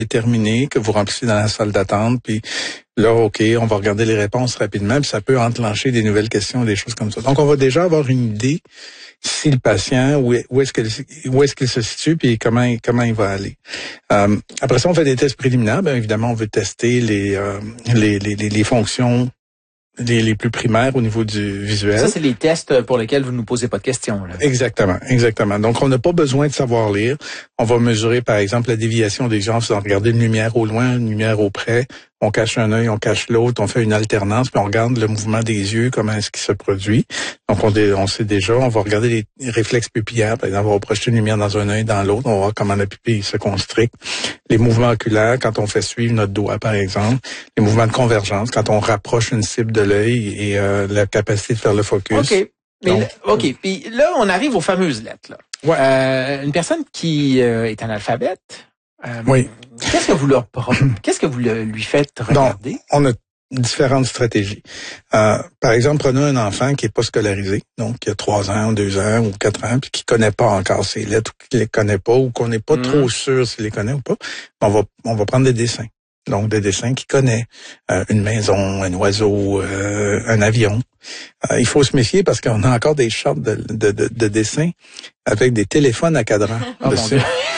déterminé que vous remplissez dans la salle d'attente, puis là, OK, on va regarder les réponses rapidement, puis ça peut enclencher des nouvelles questions, des choses comme ça. Donc, on va déjà avoir une idée si le patient, où est-ce qu'il se situe, puis comment il va aller. Après ça, on fait des tests préliminaires. Bien évidemment, on veut tester les fonctions les plus primaires au niveau du visuel. Ça, c'est les tests pour lesquels vous ne nous posez pas de questions, là. Exactement. Donc, on n'a pas besoin de savoir lire. On va mesurer, par exemple, la déviation des gens en faisant regarder une lumière au loin, une lumière au près. On cache un œil, on cache l'autre, on fait une alternance, puis on regarde le mouvement des yeux, comment est-ce qu'il se produit. Donc, on sait déjà, on va regarder les réflexes pupillaires. Par exemple, on va projeter une lumière dans un œil, dans l'autre. On va voir comment la pupille se constricte. Les mouvements oculaires, quand on fait suivre notre doigt, par exemple. Les mouvements de convergence, quand on rapproche une cible de l'œil et la capacité de faire le focus. OK. Puis là, on arrive aux fameuses lettres, là. Ouais. Une personne qui est analphabète, oui. Qu'est-ce que vous lui faites regarder? Donc, on a différentes stratégies. Par exemple, prenons un enfant qui est pas scolarisé, donc qui a 3 ans, 2 ans ou 4 ans, puis qui connaît pas encore ses lettres, ou qui les connaît pas, ou qu'on n'est pas trop sûr s'il les connaît ou pas. On va prendre des dessins. Donc, des dessins qu'il connaît. Une maison, un oiseau, un avion. Il faut se méfier parce qu'on a encore des chartes de dessins avec des téléphones à cadran dessus.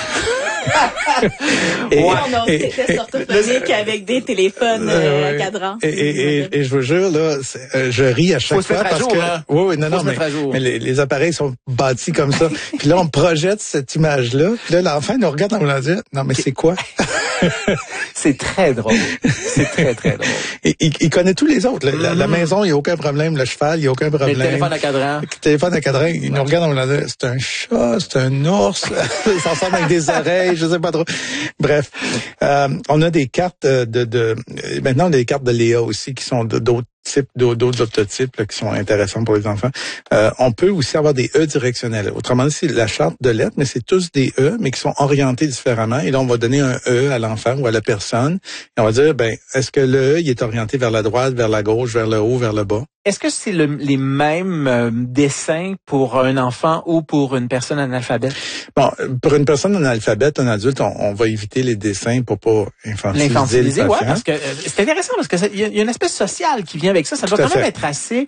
On teste orthophonique avec des téléphones à cadran. Et je vous jure, là, je ris à chaque fois parce que... Hein? Oui, non, mais les appareils sont bâtis comme ça. Puis là, on projette cette image-là. Puis là, l'enfant nous regarde en nous disant, non, mais c'est quoi? C'est très drôle. C'est très, très drôle. Et il connaît tous les autres. La maison, il n'y a aucun problème. Le cheval, il n'y a aucun problème. Le téléphone à cadran. Il nous regarde en nous disant, c'est un chat, c'est un ours. Ça ressemble avec des oreilles, je sais pas trop. Bref, on a des cartes maintenant on a des cartes de Léa aussi qui sont d'autres optotypes là, qui sont intéressants pour les enfants. On peut aussi avoir des E directionnels. Autrement dit, c'est la charte de lettres, mais c'est tous des E, mais qui sont orientés différemment. Et là, on va donner un E à l'enfant ou à la personne. Et on va dire, est-ce que le E, il est orienté vers la droite, vers la gauche, vers le haut, vers le bas? Est-ce que c'est les mêmes dessins pour un enfant ou pour une personne analphabète? Bon, pour une personne analphabète, un adulte, on va éviter les dessins pour pas infantiliser le patient. Parce que c'est intéressant parce que il y a une espèce sociale qui vient avec ça. Ça doit quand même être assez,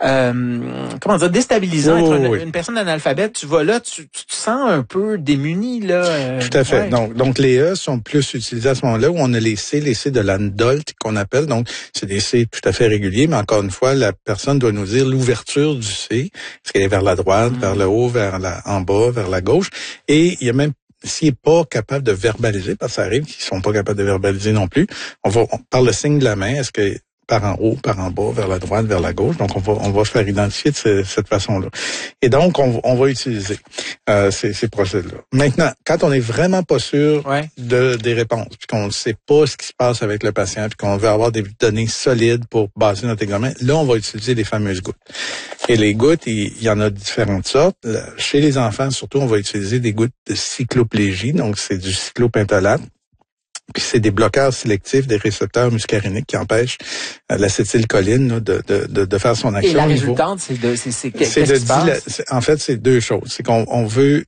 déstabilisant. Une personne analphabète, tu vas là, tu te sens un peu démuni, là. Tout à fait. Ouais. Donc les E sont plus utilisés à ce moment-là où on a les C de l'adult qu'on appelle. Donc, c'est des C tout à fait réguliers, mais encore une fois, la personne doit nous dire l'ouverture du C. Est-ce qu'elle est vers la droite, vers le haut, en bas, vers la gauche? Et il y a même, s'il n'est pas capable de verbaliser, parce que ça arrive qu'ils sont pas capables de verbaliser non plus, on parle le signe de la main. Est-ce que par en haut, par en bas, vers la droite, vers la gauche. Donc, on va faire identifier de cette façon-là. Et donc, on va utiliser ces procédés-là. Maintenant, quand on est vraiment pas sûr des réponses, puis qu'on ne sait pas ce qui se passe avec le patient, puis qu'on veut avoir des données solides pour baser notre examen, là, on va utiliser les fameuses gouttes. Et les gouttes, il y en a différentes sortes. Chez les enfants, surtout, on va utiliser des gouttes de cycloplégie, donc c'est du cyclopentolate. Puis c'est des bloqueurs sélectifs des récepteurs muscariniques qui empêchent l'acétylcholine là, de faire son action. Et la résultante, qu'est-ce qui se passe? En fait, c'est deux choses. C'est qu'on veut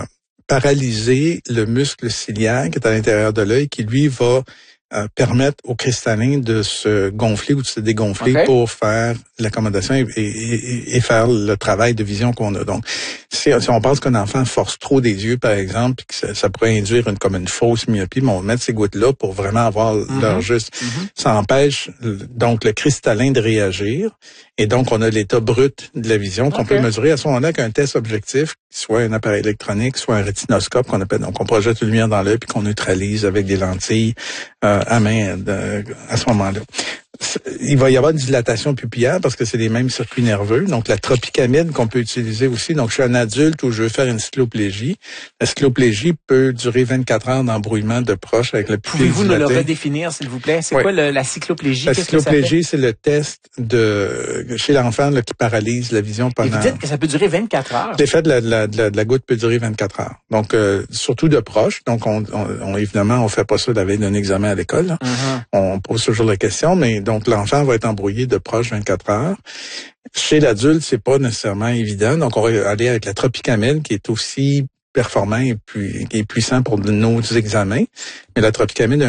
paralyser le muscle ciliaire qui est à l'intérieur de l'œil, qui lui va permettre au cristallin de se gonfler ou de se dégonfler pour faire l'accommodation et faire le travail de vision qu'on a. Donc, si on pense qu'un enfant force trop des yeux, par exemple, puis que ça pourrait induire une fausse myopie, mais on va mettre ces gouttes-là pour vraiment avoir l'heure juste. Ça empêche donc le cristallin de réagir. Et donc, on a l'état brut de la vision qu'on peut mesurer à ce moment-là qu'un test objectif, soit un appareil électronique, soit un rétinoscope qu'on appelle. Donc, on projette une lumière dans l'œil puis qu'on neutralise avec des lentilles à main à ce moment-là. Il va y avoir une dilatation pupillaire parce que c'est les mêmes circuits nerveux. Donc, la tropicamide qu'on peut utiliser aussi. Donc, je suis un adulte où je veux faire une cycloplégie. La cycloplégie peut durer 24 heures d'embrouillement de proche avec la pupille dilatée. Pouvez-vous nous le redéfinir, s'il vous plaît? C'est quoi la cycloplégie? La cycloplégie, c'est le test chez l'enfant qui paralyse la vision pendant... Et vous dites que ça peut durer 24 heures? L'effet de la goutte peut durer 24 heures. Donc, surtout de proche. Donc, évidemment, on fait pas ça la veille d'un examen à l'école. On pose toujours la question, mais donc l'enfant va être embrouillé de proche 24 heures. Chez l'adulte, c'est pas nécessairement évident. Donc, on va aller avec la tropicamide, qui est aussi performant et puissant pour nos examens. Mais la tropicamide